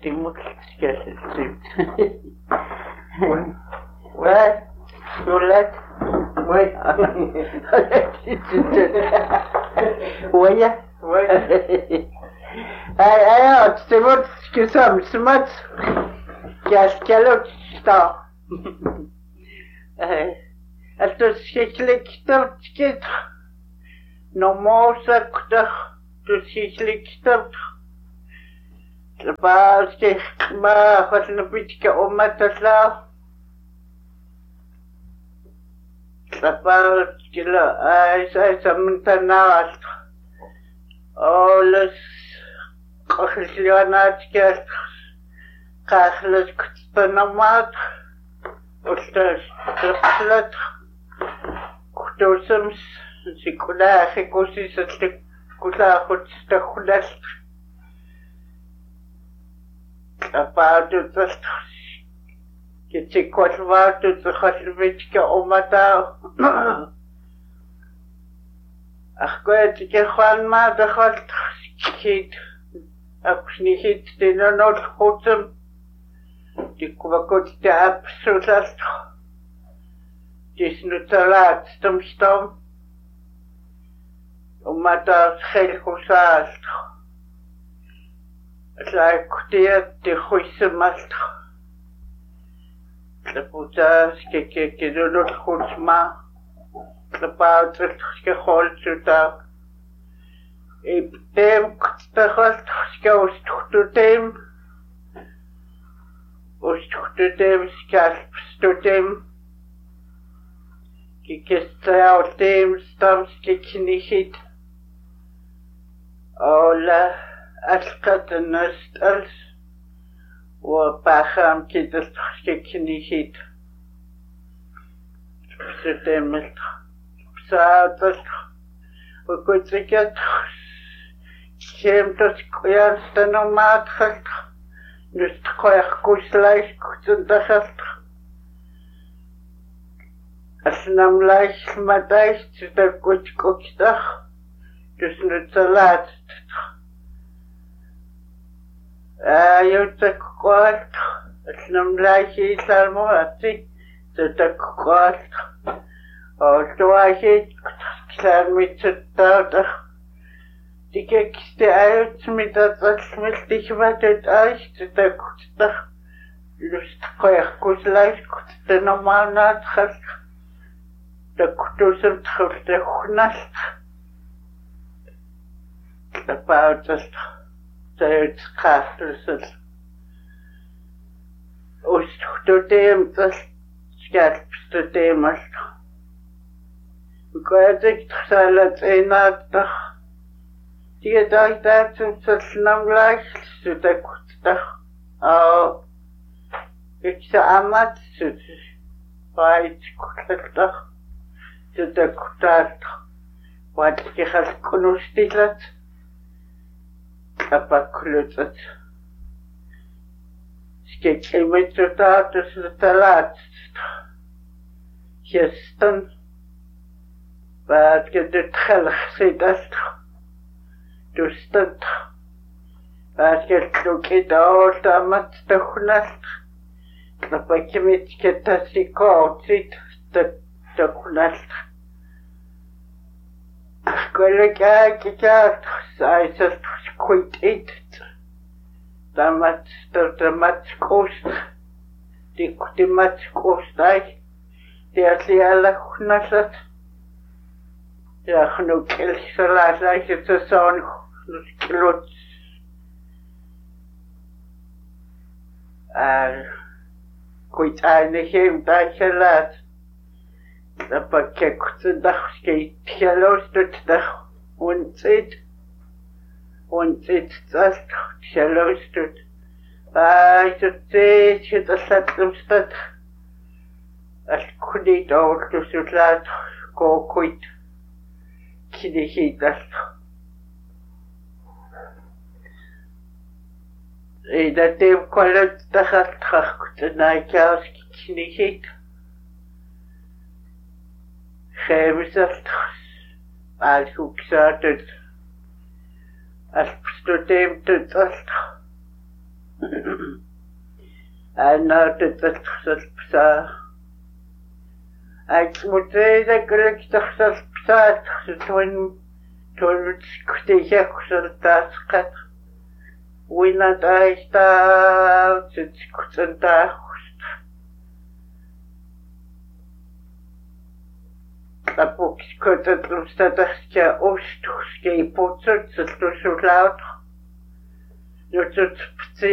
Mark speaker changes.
Speaker 1: Timotskasset. Ouais, Yolette. Oui. Oui. Oui. Alors, c'est votre que ça, c'est moi qui a ce qu'elle a ça. Это сикликтер тикет. Но моса ктах, то сикликтер. Лапаски ма хатна питка оматасла. Лапаски ла ай самнтанаас. Олс кахлианатскас кахлас ктанамат. Остас трапслат. Ктосамс сикула хекосис атлик кула хотстахулас. Апаату таст китиколваату тхалвичка омата ахкоэтике ханма дахалт хит апшнихит тенанол хотсам тиквакот таапсуласт тиснуталат стомстом омата хелхусаст Like the huisemast. The putas que do not husma. The powder que hold to the. If them the host goes to them. Or to them scalps to them. Kikes out them stumps kicking hit. All Ascatnustals or Pacham Kitas Kikini Setemel Psatas or could they get came to square stanomat halt, just quite kuslike couldn't the halt. As nam like Madais to the good cookstach, just not the last. Eu te corto, não me salmoati, te corto. O tu aí, claro, me tata. Die gekste uit met dat met die wat het uit te corto. Lust koer kuslijf, te normaal na het gaat. De kutusem te gnast. De pauwtest. Het kastelsel. Ost tot dem dat scherpste thema's. Ik weet ik zal het een dag. Die dag dat het snel lijkt, zodat ik dag. Oh, ik zou amat zodat bij het dag. Zodat ik dat wat ik had kunnen stellen. Kapaklutat. Skekkimitutatus talat. Gjesten. Wat je dit gelg zit. Dustat. Wat je het in de oordamat te gunast. Kapakimitketasikot zit te gunast. Quello che sai se quit it. Damat kost. Die mat kost ai. Die alla gnasat. Ja, genoeg kilsalaat lijkt het te zo'n klot. Quit eindig hem dat je laat. Dat pakket de dag schiet geloosd dag ontzit dat geloosd. Is het steeds dat zet hem staat. Als ik niet over dus het laat go quit. Kiddy dat. Dat hem kwaliteit dat gaat terug naar jou kiddy. Geefzeld, als ik zat het, als student het was, أنا تتخسر بسا أتمتيزة كلك تخسر بسا تخسر تون تسكتيها خسر تاسقط وين تايستا تسكتن تاخست أبوك سكتت لمستدخسكا أوستخسكا يبوتر تسلوشو لاوتر يوتر